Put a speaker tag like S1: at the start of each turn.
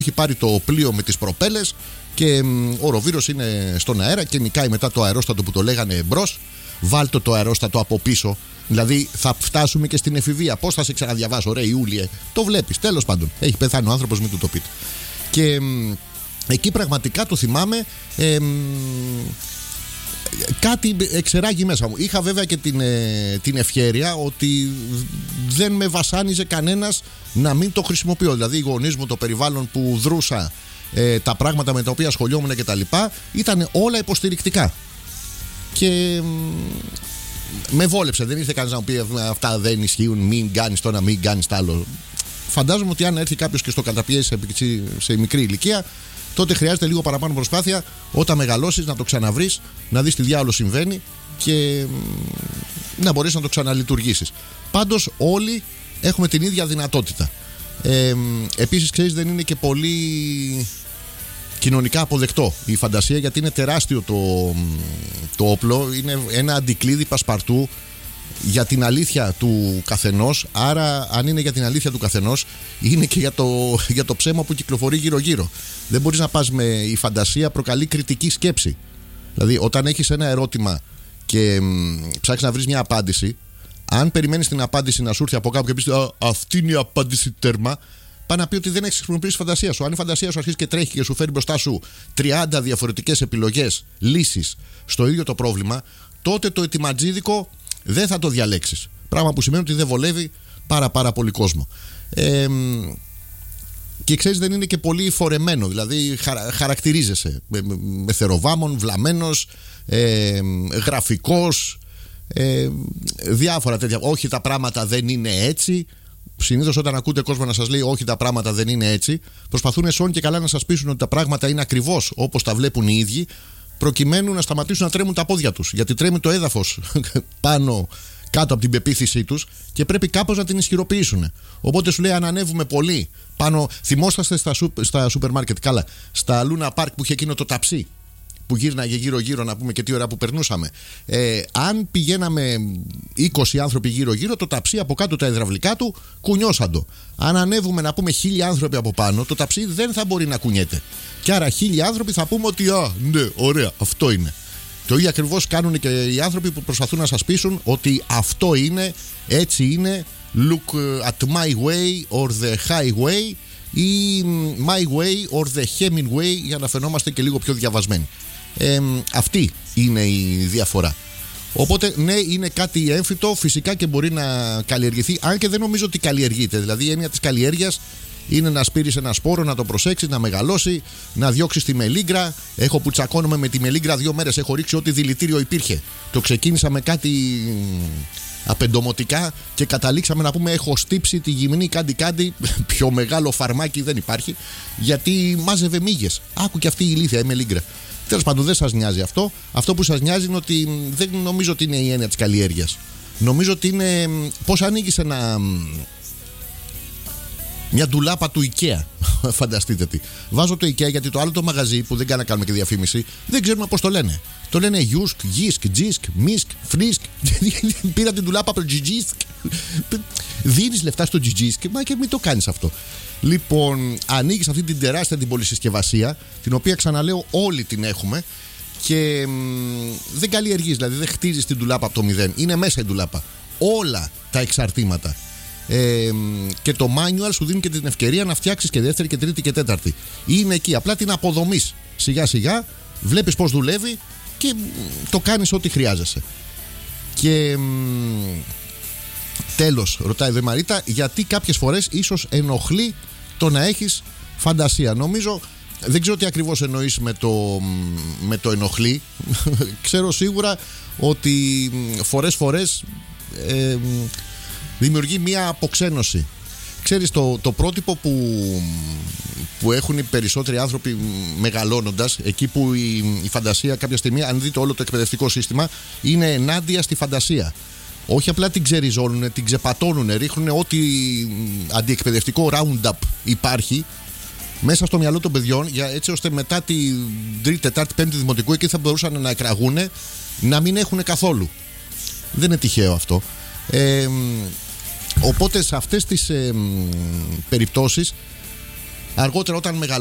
S1: έχει πάρει το πλοίο με τις προπέλες και ο Ροβύρος είναι στον αέρα και νικάει μετά το αερόστατο που το λέγανε εμπρός. Βάλτε το αερόστατο από πίσω. Δηλαδή θα φτάσουμε και στην εφηβεία. Πώς θα σε ξαναδιαβάσω, ρε Ιούλιε? Το βλέπεις. Τέλος πάντων, έχει πεθάνει ο άνθρωπος, μην του το πείτε. Και εκεί πραγματικά το θυμάμαι. Κάτι εξεράγει μέσα μου. Είχα βέβαια και την ευχέρεια ότι δεν με βασάνιζε κανένας να μην το χρησιμοποιώ. Δηλαδή οι γονείς μου, το περιβάλλον που δρούσα, τα πράγματα με τα οποία ασχολιόμουν και τα λοιπά, ήταν όλα υποστηρικτικά. Και με βόλεψε. Δεν ήρθε κανείς να μου πει αυτά δεν ισχύουν, μην κάνεις το ένα, μην κάνεις το άλλο. Φαντάζομαι ότι αν έρθει κάποιος και στο καταπιέσει σε μικρή ηλικία, τότε χρειάζεται λίγο παραπάνω προσπάθεια όταν μεγαλώσεις να το ξαναβρεις, να δεις τι διάολο συμβαίνει και να μπορείς να το ξαναλειτουργήσεις. Πάντως όλοι έχουμε την ίδια δυνατότητα. Επίσης ξέρεις, δεν είναι και πολύ κοινωνικά αποδεκτό η φαντασία, γιατί είναι τεράστιο το όπλο. Είναι ένα αντικλείδι πασπαρτού για την αλήθεια του καθενός. Άρα αν είναι για την αλήθεια του καθενός, είναι και για το ψέμα που κυκλοφορεί γύρω γύρω. Δεν μπορείς να πας με η φαντασία, προκαλεί κριτική σκέψη. Δηλαδή όταν έχεις ένα ερώτημα και ψάξεις να βρεις μια απάντηση, αν περιμένεις την απάντηση να σου έρθει από κάπου και πεις αυτή είναι η απάντηση τέρμα, πάει να πει ότι δεν έχεις χρησιμοποιήσει τη φαντασία σου. Αν η φαντασία σου αρχίσει και τρέχει και σου φέρει μπροστά σου 30 διαφορετικές επιλογές, λύσεις στο ίδιο το πρόβλημα, τότε το ετοιματζίδικο δεν θα το διαλέξεις. Πράγμα που σημαίνει ότι δεν βολεύει πάρα πολύ κόσμο. Και ξέρεις, δεν είναι και πολύ φορεμένο. Δηλαδή χαρακτηρίζεσαι με θεροβάμων, βλαμμένος, γραφικός, διάφορα τέτοια. Όχι, τα πράγματα δεν είναι έτσι. Συνήθως όταν ακούτε κόσμο να σας λέει όχι, τα πράγματα δεν είναι έτσι, προσπαθούν σόν και καλά να σας πείσουν ότι τα πράγματα είναι ακριβώς όπως τα βλέπουν οι ίδιοι, προκειμένου να σταματήσουν να τρέμουν τα πόδια τους. Γιατί τρέμει το έδαφος πάνω κάτω από την πεποίθησή τους και πρέπει κάπως να την ισχυροποιήσουν. Οπότε σου λέει, αν ανέβουμε πολύ πάνω. Θυμόσαστε στα σούπερ μάρκετ, καλά, στα Λούνα Πάρκ που είχε εκείνο το ταψί που γύρναγε γύρω-γύρω, να πούμε και τι ώρα που περνούσαμε. Αν πηγαίναμε 20 άνθρωποι γύρω-γύρω, το ταψί από κάτω τα υδραυλικά του κουνιώσαν το. Αν ανέβουμε να πούμε 1000 άνθρωποι από πάνω, το ταψί δεν θα μπορεί να κουνιέται. Και άρα 1000 άνθρωποι θα πούμε ότι ναι, ωραία, αυτό είναι. Το ίδιο ακριβώς κάνουν και οι άνθρωποι που προσπαθούν να σας πείσουν ότι αυτό είναι, έτσι είναι, look at my way or the highway ή my way or the Hemingway, για να φαινόμαστε και λίγο πιο διαβασμένοι. Αυτή είναι η διαφορά. Οπότε ναι, είναι κάτι έμφυτο, φυσικά και μπορεί να καλλιεργηθεί, αν και δεν νομίζω ότι καλλιεργείται. Δηλαδή η έννοια της καλλιέργειας είναι να σπείρεις ένα σπόρο, να το προσέξεις, να μεγαλώσει, να διώξεις τη μελίγκρα. Έχω που τσακώνομαι με τη μελίγκρα 2 μέρες, έχω ρίξει ό,τι δηλητήριο υπήρχε. Το ξεκίνησα με κάτι απεντομωτικά και καταλήξαμε να πούμε έχω στύψει τη γυμνή κάτι. Πιο μεγάλο φαρμάκι δεν υπάρχει, γιατί μάζευε μύγες. Άκου και αυτή η ηλίθια μελίγκρα. Τέλος πάντων, δεν σας νοιάζει αυτό. Αυτό που σας νοιάζει είναι ότι δεν νομίζω ότι είναι η έννοια της καλλιέργειας. Νομίζω ότι είναι πώς ανοίγεις μια ντουλάπα του IKEA. Φανταστείτε τι. Βάζω το IKEA γιατί το άλλο το μαγαζί που δεν κάνει να κάνουμε και διαφήμιση, δεν ξέρουμε πώς το λένε. Το λένε Γιούσκ, Γίσκ, Τζίσκ, Μίσκ, Φρίσκ. Πήρα την ντουλάπα από το Τζιτζίσκ. Δίνεις λεφτά στο Τζιτζίσκ, μα και μην το κάνεις αυτό. Λοιπόν, ανοίγεις αυτή την τεράστια την πολυσυσκευασία, την οποία ξαναλέω όλοι την έχουμε, και δεν καλλιεργείς, δηλαδή δεν χτίζεις την ντουλάπα από το μηδέν. Είναι μέσα η ντουλάπα. Όλα τα εξαρτήματα. Και το manual σου δίνει και την ευκαιρία να φτιάξεις και δεύτερη και τρίτη και τέταρτη. Είναι εκεί, απλά την αποδομής σιγά σιγά, βλέπεις πως δουλεύει και το κάνεις ό,τι χρειάζεσαι. Και τέλος, ρωτάει εδώ η Μαρίτα, γιατί κάποιες φορές ίσως ενοχλεί το να έχεις φαντασία. Νομίζω, δεν ξέρω τι ακριβώς εννοείς με το ενοχλεί. Ξέρω σίγουρα ότι φορές δημιουργεί μια αποξένωση. Ξέρεις, το πρότυπο που έχουν οι περισσότεροι άνθρωποι μεγαλώνοντας, εκεί που η φαντασία κάποια στιγμή, αν δείτε όλο το εκπαιδευτικό σύστημα, είναι ενάντια στη φαντασία. Όχι απλά την ξεριζώνουν, την ξεπατώνουν, ρίχνουν ό,τι αντιεκπαιδευτικό roundup υπάρχει μέσα στο μυαλό των παιδιών, έτσι ώστε μετά τη 3η, 4η, 5η δημοτικού, εκεί θα μπορούσαν να εκραγούν, να μην έχουν καθόλου. Δεν είναι τυχαίο αυτό. Οπότε σε αυτές τις περιπτώσεις Αργότερα, όταν μεγαλώνει.